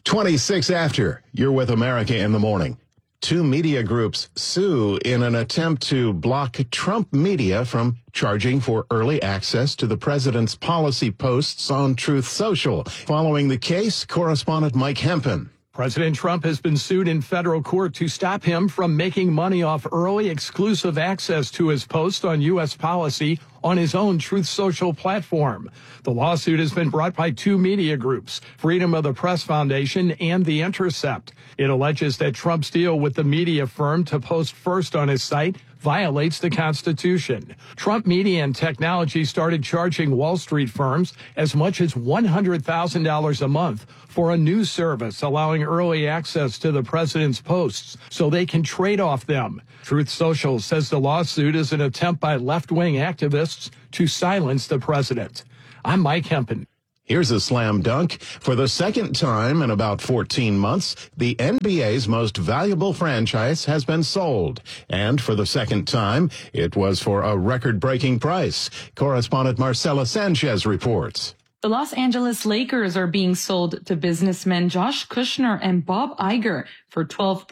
26 after. You're with America in the Morning. Two media groups sue in an attempt to block Trump media from charging for early access to the president's policy posts on Truth Social. Following the case, correspondent Mike Hempen. President Trump has been sued in federal court to stop him from making money off early exclusive access to his post on U.S. policy on his own Truth Social platform. The lawsuit has been brought by two media groups, Freedom of the Press Foundation and The Intercept. It alleges that Trump's deal with the media firm to post first on his site violates the Constitution. Trump Media and Technology started charging Wall Street firms as much as $100,000 a month for a news service allowing early access to the president's posts so they can trade off them. Truth Social says the lawsuit is an attempt by left-wing activists to silence the president. I'm Mike Hempen. Here's a slam dunk. For the second time in about 14 months, the NBA's most valuable franchise has been sold. And for the second time, it was for a record-breaking price. Correspondent Marcela Sanchez reports. The Los Angeles Lakers are being sold to businessmen Josh Kushner and Bob Iger for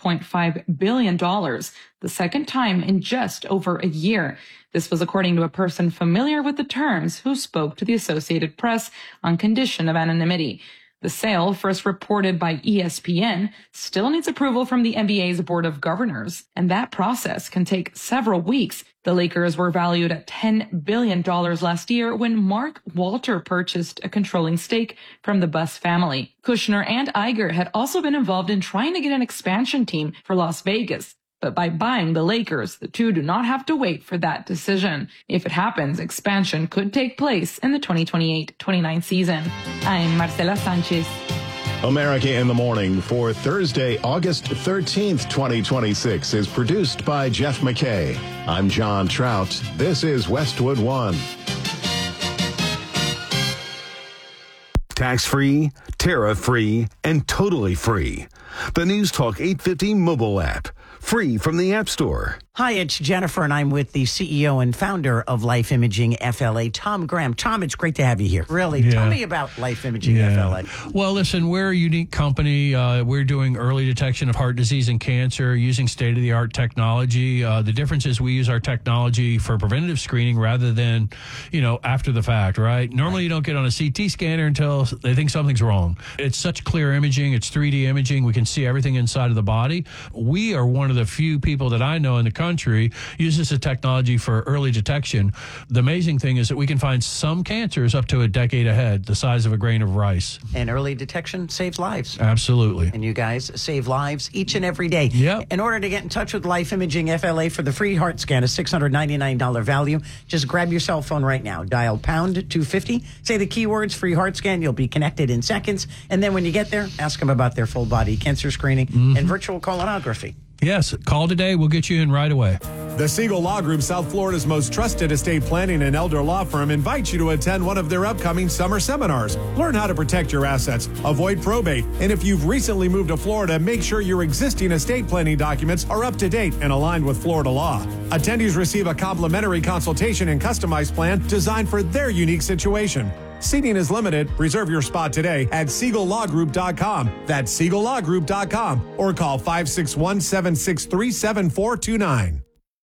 $12.5 billion, the second time in just over a year. This was according to a person familiar with the terms who spoke to the Associated Press on condition of anonymity. The sale, first reported by ESPN, still needs approval from the NBA's Board of Governors, and that process can take several weeks. The Lakers were valued at $10 billion last year when Mark Walter purchased a controlling stake from the Buss family. Kushner and Iger had also been involved in trying to get an expansion team for Las Vegas. But by buying the Lakers, the two do not have to wait for that decision. If it happens, expansion could take place in the 2028-29 season. I'm Marcela Sanchez. America in the Morning for Thursday, August 13th, 2026 is produced by Jeff McKay. I'm John Trout. This is Westwood One. Tax-free, tariff-free, and totally free. The News Talk 850 mobile app. Free from the App Store. Hi, it's Jennifer, and I'm with the CEO and founder of Life Imaging FLA, Tom Graham. Tom, it's great to have you here. Really, tell me about Life Imaging FLA. Well, listen, we're a unique company. We're doing early detection of heart disease and cancer using state-of-the-art technology. The difference is we use our technology for preventative screening rather than, after the fact, right? Normally, you don't get on a CT scanner until they think something's wrong. It's such clear imaging. It's 3D imaging. We can see everything inside of the body. We are one of the few people that I know in the country uses the technology for early detection. The amazing thing is that we can find some cancers up to a decade ahead, the size of a grain of rice. And early detection saves lives. Absolutely. And you guys save lives each and every day. Yep. In order to get in touch with Life Imaging FLA for the free heart scan, a $699 value, just grab your cell phone right now. Dial pound 250, say the keywords free heart scan. You'll be connected in seconds. And then when you get there, ask them about their full body cancer screening and virtual colonography. Yes, call today. We'll get you in right away. The Siegel Law Group, South Florida's most trusted estate planning and elder law firm, invites you to attend one of their upcoming summer seminars. Learn how to protect your assets, avoid probate, and if you've recently moved to Florida, make sure your existing estate planning documents are up to date and aligned with Florida law. Attendees receive a complimentary consultation and customized plan designed for their unique situation. Seating is limited. Reserve your spot today at SiegelLawGroup.com. That's SiegelLawGroup.com or call 561-763-7429.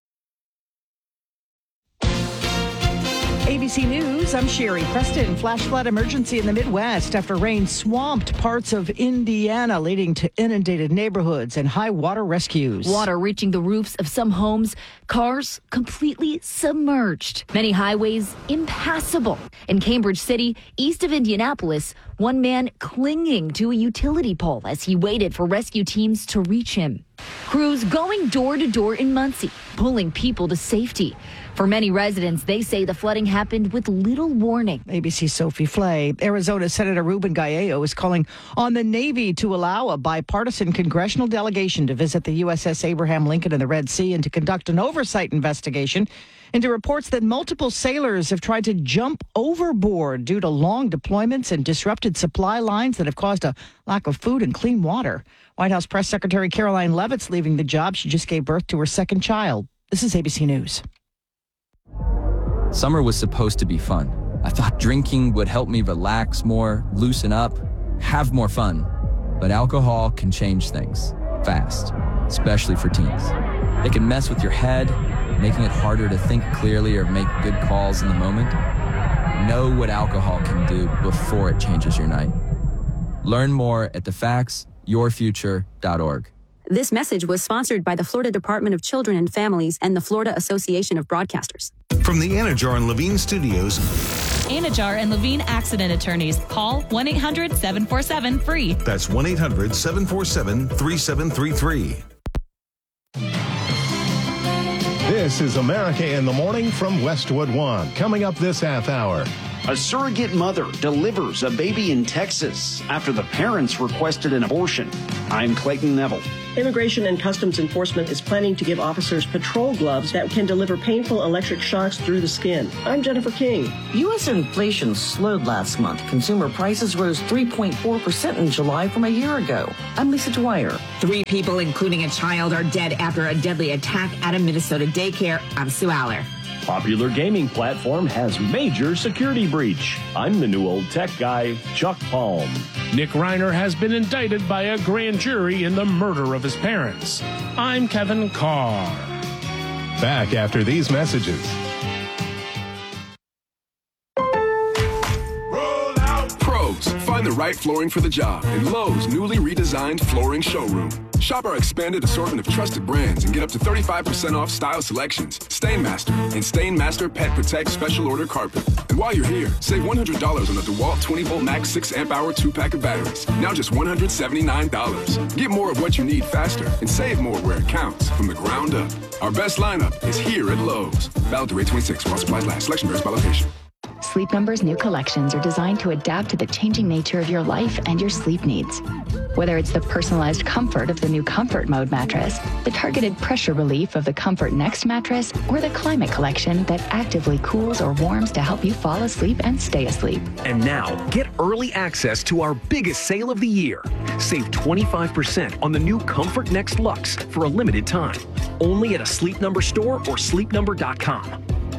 ABC News, I'm Sherry Preston. Flash flood emergency in the Midwest after rain swamped parts of Indiana, leading to inundated neighborhoods and high water rescues. Water reaching the roofs of some homes, cars completely submerged. Many highways impassable. In Cambridge City, east of Indianapolis, one man clinging to a utility pole as he waited for rescue teams to reach him. Crews going door to door in Muncie, pulling people to safety. For many residents, they say the flooding happened with little warning. ABC's Sophie Flay. Arizona Senator Ruben Gallo is calling on the Navy to allow a bipartisan congressional delegation to visit the USS Abraham Lincoln in the Red Sea and to conduct an oversight investigation into reports that multiple sailors have tried to jump overboard due to long deployments and disrupted supply lines that have caused a lack of food and clean water. White House Press Secretary Caroline Leavitt's leaving the job. She just gave birth to her second child. This is ABC News. Summer was supposed to be fun. I thought drinking would help me relax more, loosen up, have more fun. But alcohol can change things fast, especially for teens. It can mess with your head, making it harder to think clearly or make good calls in the moment. Know what alcohol can do before it changes your night. Learn more at thefactsyourfuture.org. This message was sponsored by the Florida Department of Children and Families and the Florida Association of Broadcasters. From the Anajar and Levine Studios. Anajar and Levine Accident Attorneys. Call 1-800-747-FREE. That's 1-800-747-3733. This is America in the Morning from Westwood One. Coming up this half hour. A surrogate mother delivers a baby in Texas after the parents requested an abortion. I'm Clayton Neville. Immigration and Customs Enforcement is planning to give officers patrol gloves that can deliver painful electric shocks through the skin. I'm Jennifer King. U.S. inflation slowed last month. Consumer prices rose 3.4% in July from a year ago. I'm Lisa Dwyer. 3 people, including a child, are dead after a deadly attack at a Minnesota daycare. I'm Sue Aller. Popular gaming platform has major security breach. I'm the new old tech guy, Chuck Palm. Nick Reiner has been indicted by a grand jury in the murder of his parents. I'm Kevin Carr. Back after these messages. Pros, find the right flooring for the job in Lowe's newly redesigned flooring showroom. Shop our expanded assortment of trusted brands and get up to 35% off style selections, Stainmaster, and Stainmaster Pet Protect Special Order Carpet. And while you're here, save $100 on the DeWalt 20-volt max 6-amp-hour 2-pack of batteries. Now just $179. Get more of what you need faster and save more where it counts from the ground up. Our best lineup is here at Lowe's. Valid through 8/26 while supplies last. Selection varies by location. Sleep Number's new collections are designed to adapt to the changing nature of your life and your sleep needs. Whether it's the personalized comfort of the new Comfort Mode mattress, the targeted pressure relief of the Comfort Next mattress, or the Climate Collection that actively cools or warms to help you fall asleep and stay asleep. And now, get early access to our biggest sale of the year. Save 25% on the new Comfort Next Luxe for a limited time. Only at a Sleep Number store or sleepnumber.com.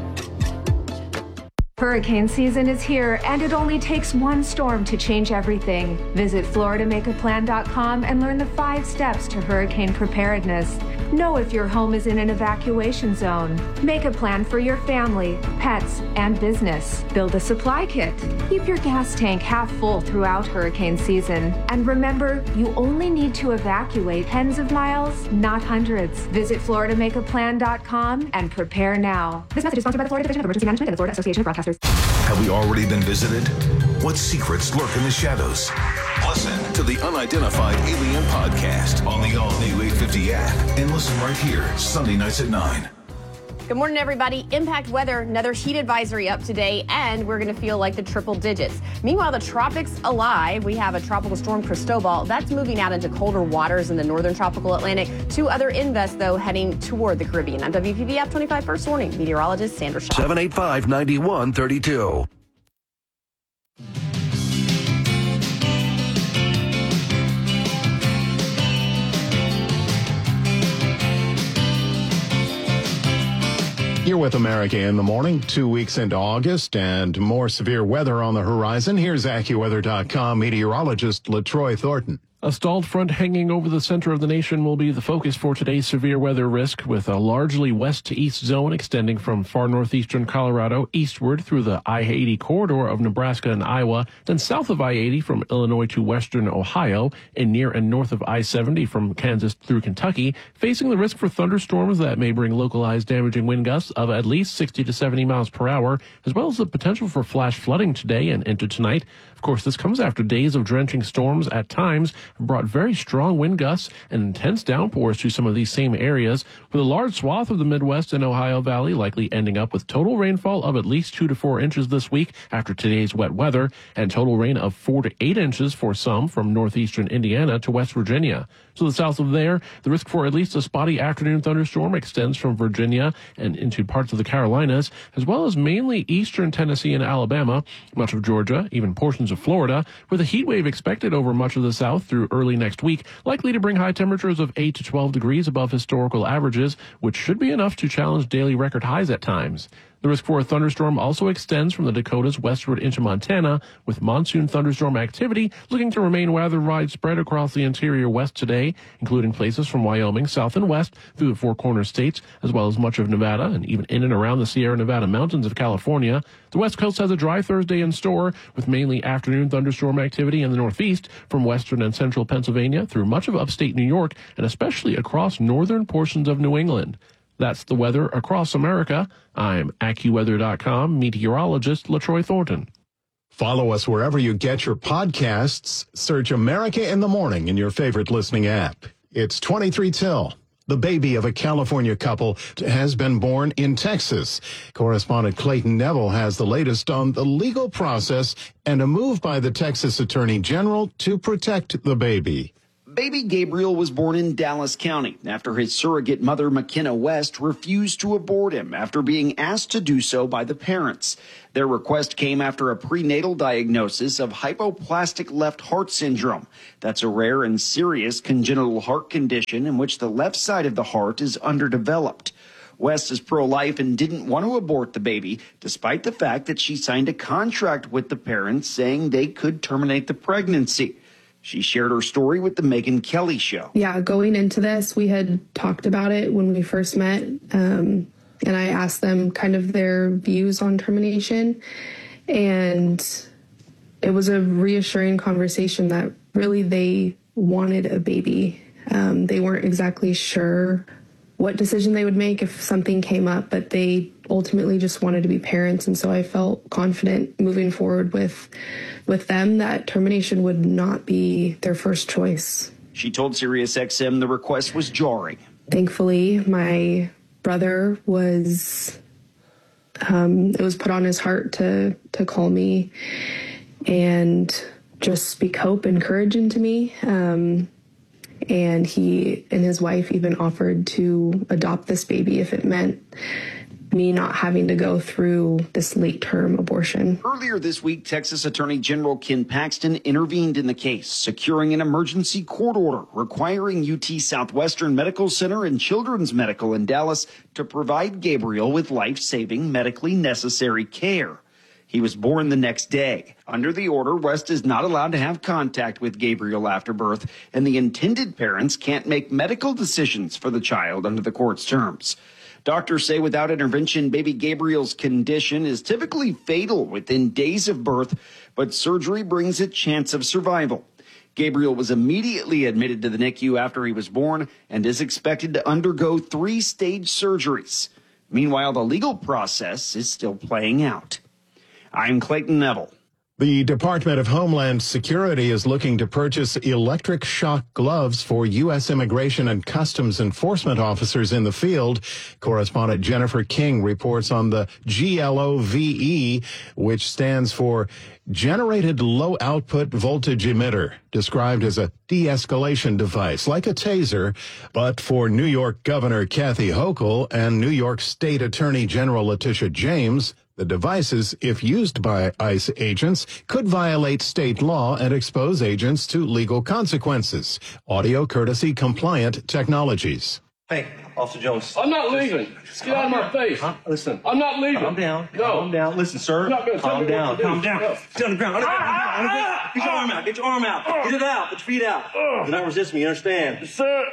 Hurricane season is here, and it only takes one storm to change everything. Visit FloridaMakeAPlan.com and learn the 5 steps to hurricane preparedness. Know if your home is in an evacuation zone. Make a plan for your family, pets, and business. Build a supply kit. Keep your gas tank half full throughout hurricane season. And remember, you only need to evacuate tens of miles, not hundreds. Visit FloridaMakeAPlan.com and prepare now. This message is sponsored by the Florida Division of Emergency Management and the Florida Association of Broadcasters. Have we already been visited? What secrets lurk in the shadows? Listen to the Unidentified Alien Podcast on the all-new 850 app and listen right here, Sunday nights at 9. Good morning, everybody. Impact weather, another heat advisory up today, and we're going to feel like the triple digits. Meanwhile, the tropics alive. We have a tropical storm, Cristobal. That's moving out into colder waters in the northern tropical Atlantic. 2 other invests, though, heading toward the Caribbean. I'm WPVF 25 First Warning meteorologist Sandra Shaw. 785-9132. You're with America in the Morning, 2 weeks into August, and more severe weather on the horizon. Here's AccuWeather.com meteorologist LaTroy Thornton. A stalled front hanging over the center of the nation will be the focus for today's severe weather risk, with a largely west to east zone extending from far northeastern Colorado eastward through the I-80 corridor of Nebraska and Iowa, then south of I-80 from Illinois to western Ohio, and near and north of I-70 from Kansas through Kentucky, facing the risk for thunderstorms that may bring localized damaging wind gusts of at least 60 to 70 miles per hour, as well as the potential for flash flooding today and into tonight. Of course, this comes after days of drenching storms at times have brought very strong wind gusts and intense downpours to some of these same areas, with a large swath of the Midwest and Ohio Valley likely ending up with total rainfall of at least 2 to 4 inches this week after today's wet weather, and total rain of 4 to 8 inches for some from northeastern Indiana to West Virginia. So the south of there, the risk for at least a spotty afternoon thunderstorm extends from Virginia and into parts of the Carolinas, as well as mainly eastern Tennessee and Alabama, much of Georgia, even portions of Florida, with a heat wave expected over much of the south through early next week, likely to bring high temperatures of 8 to 12 degrees above historical averages, which should be enough to challenge daily record highs at times. The risk for a thunderstorm also extends from the Dakotas westward into Montana, with monsoon thunderstorm activity looking to remain rather widespread across the interior west today, including places from Wyoming south and west through the Four Corners states, as well as much of Nevada and even in and around the Sierra Nevada mountains of California. The West Coast has a dry Thursday in store, with mainly afternoon thunderstorm activity in the northeast from western and central Pennsylvania through much of upstate New York and especially across northern portions of New England. That's the weather across America. I'm AccuWeather.com meteorologist LaTroy Thornton. Follow us wherever you get your podcasts. Search America in the Morning in your favorite listening app. It's 23 till. The baby of a California couple has been born in Texas. Correspondent Clayton Neville has the latest on the legal process and a move by the Texas Attorney General to protect the baby. Baby Gabriel was born in Dallas County after his surrogate mother, McKenna West, refused to abort him after being asked to do so by the parents. Their request came after a prenatal diagnosis of hypoplastic left heart syndrome. That's a rare and serious congenital heart condition in which the left side of the heart is underdeveloped. West is pro-life and didn't want to abort the baby, despite the fact that she signed a contract with the parents saying they could terminate the pregnancy. She shared her story with the Megyn Kelly Show. Yeah, going into this, we had talked about it when we first met, and I asked them kind of their views on termination, and it was a reassuring conversation that really they wanted a baby. They weren't exactly sure what decision they would make if something came up, but they ultimately just wanted to be parents, and so I felt confident moving forward with them that termination would not be their first choice. She told SiriusXM the request was jarring. Thankfully, my brother was, it was put on his heart to call me and just speak hope and courage into me. And he and his wife even offered to adopt this baby if it meant me not having to go through this late-term abortion. Earlier this week, Texas Attorney General Ken Paxton intervened in the case, securing an emergency court order requiring UT Southwestern Medical Center and Children's Medical in Dallas to provide Gabriel with life-saving, medically necessary care. He was born the next day. Under the order, West is not allowed to have contact with Gabriel after birth, and the intended parents can't make medical decisions for the child under the court's terms. Doctors say without intervention, baby Gabriel's condition is typically fatal within days of birth, but surgery brings a chance of survival. Gabriel was immediately admitted to the NICU after he was born and is expected to undergo 3-stage surgeries. Meanwhile, the legal process is still playing out. I'm Clayton Neville. The Department of Homeland Security is looking to purchase electric shock gloves for U.S. Immigration and Customs Enforcement officers in the field. Correspondent Jennifer King reports on the GLOVE, which stands for Generated Low Output Voltage Emitter, described as a de-escalation device, like a taser. But for New York Governor Kathy Hochul and New York State Attorney General Letitia James, the devices, if used by ICE agents, could violate state law and expose agents to legal consequences. Audio courtesy compliant technologies. Hey, Officer Jones. I'm not leaving. Get out of my face. Listen. I'm not leaving. Calm down. No. Calm down. Listen, sir. Calm down. Calm down. No. Get on the ground. On the ground. Get your arm out. Get your arm out. Get it out. Put your feet out. Do not resist me. You understand? Sir.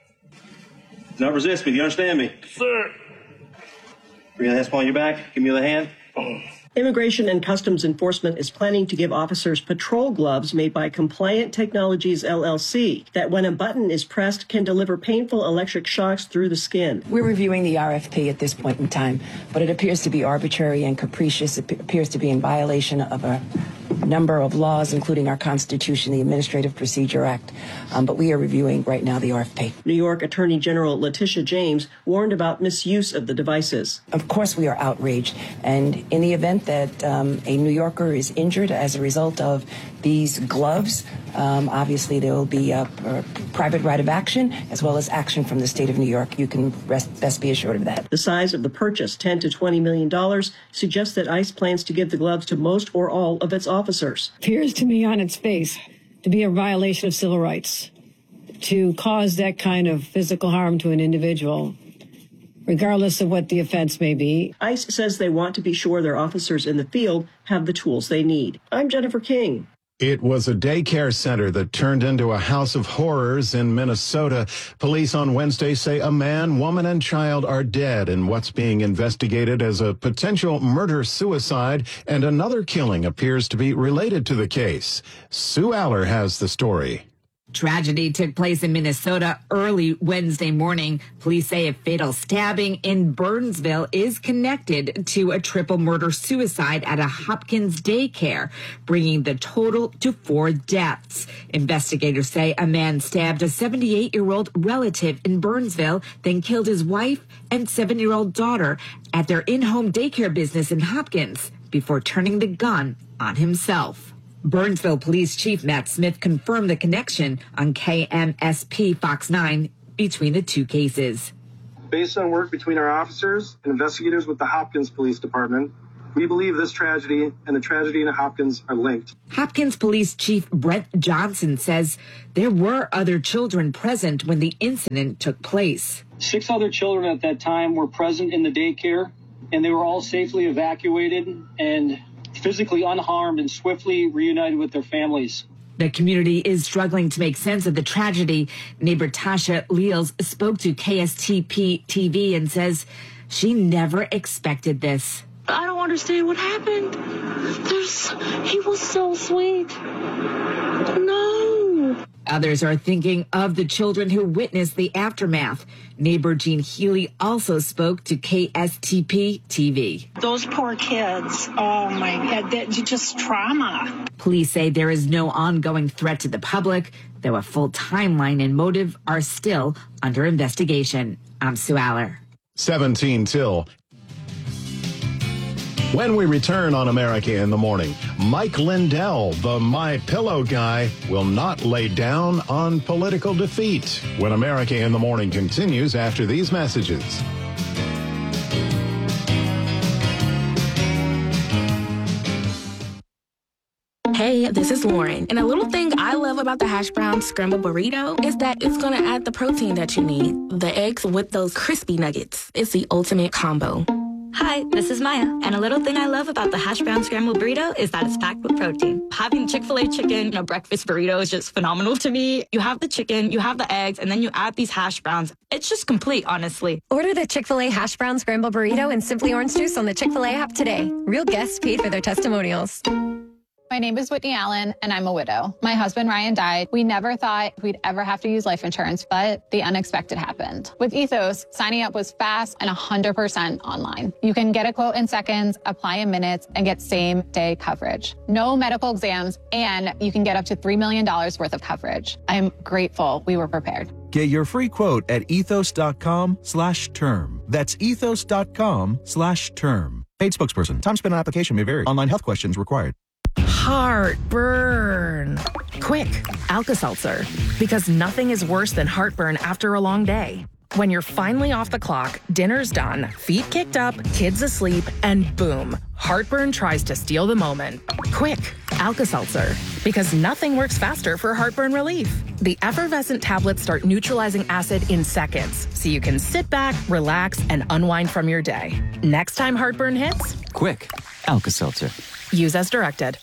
Do not resist me. Do you understand me? Sir. Bring your hands on your back. Give me the other hand. Immigration and Customs Enforcement is planning to give officers patrol gloves made by Compliant Technologies, LLC, that when a button is pressed can deliver painful electric shocks through the skin. We're reviewing the RFP at this point in time, but it appears to be arbitrary and capricious. It appears to be in violation of a number of laws, including our Constitution, the Administrative Procedure Act. But we are reviewing right now the RFP. New York Attorney General Letitia James warned about misuse of the devices. Of course, we are outraged. And in the event that a New Yorker is injured as a result of these gloves, obviously there will be a private right of action as well as action from the state of New York. You can best be assured of that. The size of the purchase, $10 to $20 million, suggests that ICE plans to give the gloves to most or all of its officers. Appears to me on its face to be a violation of civil rights. To cause that kind of physical harm to an individual regardless of what the offense may be. ICE says they want to be sure their officers in the field have the tools they need. I'm Jennifer King. It was a daycare center that turned into a house of horrors in Minnesota. Police on Wednesday say a man, woman, and child are dead in what's being investigated as a potential murder-suicide, and another killing appears to be related to the case. Sue Aller has the story. Tragedy took place in Minnesota early Wednesday morning. Police say a fatal stabbing in Burnsville is connected to a triple murder-suicide at a Hopkins daycare, bringing the total to 4 deaths. Investigators say a man stabbed a 78-year-old relative in Burnsville, then killed his wife and 7-year-old daughter at their in-home daycare business in Hopkins before turning the gun on himself. Burnsville Police Chief Matt Smith confirmed the connection on KMSP Fox 9 between the two cases. Based on work between our officers and investigators with the Hopkins Police Department, we believe this tragedy and the tragedy in Hopkins are linked. Hopkins Police Chief Brent Johnson says there were other children present when the incident took place. 6 other children at that time were present in the daycare, and they were all safely evacuated and physically unharmed and swiftly reunited with their families. The community is struggling to make sense of the tragedy. Neighbor Tasha Leals spoke to KSTP TV and says she never expected this. I don't understand what happened. He was so sweet. No. Others are thinking of the children who witnessed the aftermath. Neighbor Jean Healy also spoke to KSTP TV. Those poor kids. Oh, my God. That's just trauma. Police say there is no ongoing threat to the public, though a full timeline and motive are still under investigation. I'm Sue Aller. 17 till. When we return on America in the Morning, Mike Lindell, the My Pillow guy, will not lay down on political defeat. When America in the Morning continues after these messages. Hey, this is Lauren, and a little thing I love about the hash brown scrambled burrito is that it's going to add the protein that you need. The eggs with those crispy nuggets. It's the ultimate combo. Hi, this is Maya, and a little thing I love about the hash brown scrambled burrito is that it's packed with protein. Having Chick-fil-A chicken, breakfast burrito is just phenomenal to me. You have the chicken, you have the eggs, and then you add these hash browns. It's just complete, honestly. Order the Chick-fil-A hash brown scrambled burrito and Simply Orange Juice on the Chick-fil-A app today. Real guests paid for their testimonials. My name is Whitney Allen, and I'm a widow. My husband, Ryan, died. We never thought we'd ever have to use life insurance, but the unexpected happened. With Ethos, signing up was fast and 100% online. You can get a quote in seconds, apply in minutes, and get same-day coverage. No medical exams, and you can get up to $3 million worth of coverage. I'm grateful we were prepared. Get your free quote at ethos.com/term. That's ethos.com/term. Paid spokesperson. Time spent on application may vary. Online health questions required. Heartburn. Quick, Alka-Seltzer. Because nothing is worse than heartburn after a long day. When you're finally off the clock, dinner's done, feet kicked up, kids asleep, and boom, heartburn tries to steal the moment. Quick, Alka-Seltzer. Because nothing works faster for heartburn relief. The effervescent tablets start neutralizing acid in seconds, so you can sit back, relax, and unwind from your day. Next time heartburn hits, quick, Alka-Seltzer. Use as directed.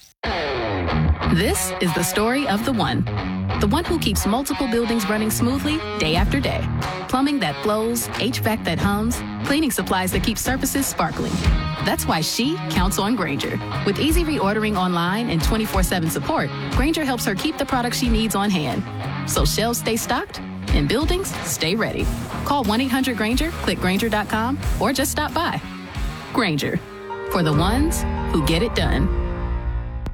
This is the story of the one who keeps multiple buildings running smoothly day after day. Plumbing that flows, HVAC that hums, cleaning supplies that keep surfaces sparkling. That's why she counts on Grainger. With easy reordering online and 24/7 support, Grainger helps her keep the products she needs on hand. So shelves stay stocked and buildings stay ready. Call 1-800-GRAINGER, click Grainger.com, or just stop by. Grainger, for the ones who get it done.